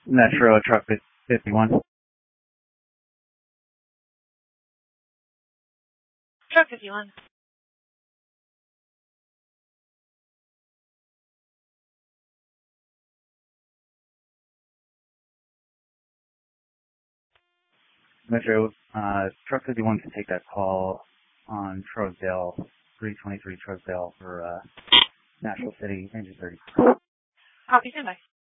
Metro Truck 51. Truck 51. Metro, Truck 51 can take that call on Trousdale, 323 Trousdale for Nashville City, engine 30. Copy, standby.